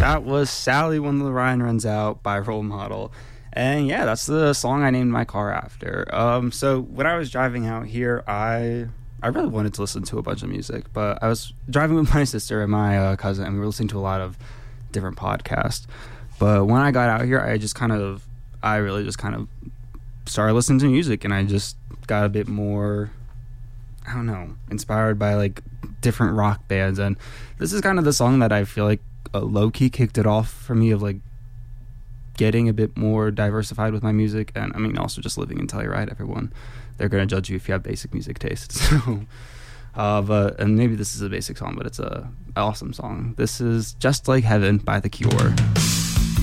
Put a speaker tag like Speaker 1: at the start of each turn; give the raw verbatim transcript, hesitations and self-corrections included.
Speaker 1: That was Sally When the Line Runs Out by Role Model. And yeah, that's the song I named my car after. Um, so when I was driving out here, I I really wanted to listen to a bunch of music, but I was driving with my sister and my uh, cousin, and we were listening to a lot of different podcasts. But when I got out here, I just kind of, I really just kind of started listening to music, and I just got a bit more, I don't know, inspired by like different rock bands. And this is kind of the song that I feel like uh, low-key kicked it off for me, of like getting a bit more diversified with my music. And I mean, also just living in Telluride, everyone, they're going to judge you if you have basic music taste. So uh but and maybe this is a basic song, but it's a awesome song. This is Just Like Heaven by The Cure.